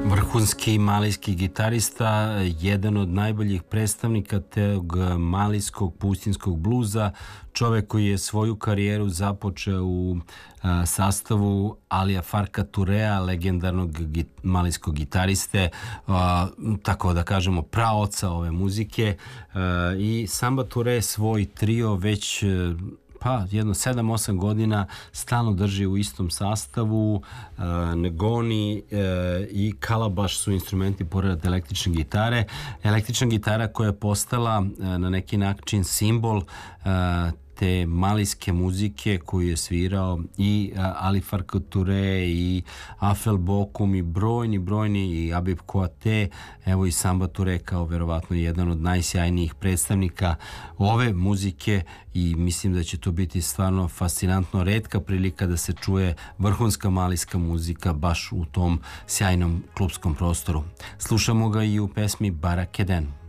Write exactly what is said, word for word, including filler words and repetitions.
Vrhunski malijski gitarista, jedan od najboljih predstavnika tog malijskog pustinskog bluza, čovek koji je svoju karijeru započeo u a, sastavu Alija Farka Turea, legendarnog git, malijskog gitariste, a, tako da kažemo praoca ove muzike, a, i Samba Ture svoj trio već pa jedno sedam osam godina stalno drži u istom sastavu. uh, Negoni uh, i kalabaš su instrumenti pored električne gitare. Električna gitara koja je postala uh, na neki način simbol uh, te malijske muzike koju je svirao i uh, Ali Farka Ture i Afel Bokum i brojni, brojni i Abib Koate, evo i Samba Ture kao verovatno jedan od najsjajnijih predstavnika ove muzike i mislim da će to biti stvarno fascinantno, retka prilika da se čuje vrhunska malijska muzika baš u tom sjajnom klupskom prostoru. Slušamo ga i u pesmi Barakeden.